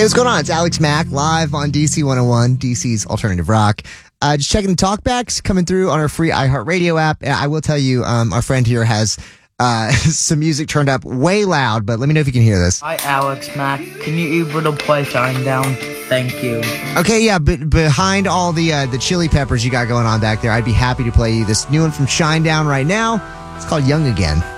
Hey, what's going on? It's Alex Mack live on DC 101, DC's Alternative Rock. Just checking the talkbacks coming through on our free iHeartRadio app. I will tell you, our friend here has some music turned up way loud, but let me know if you can hear this. Hi, Alex Mack. Can you able to play Shinedown? Thank you. Okay, yeah, but behind all the Chili Peppers you got going on back there, I'd be happy to play you this new one from Shinedown right now. It's called Young Again.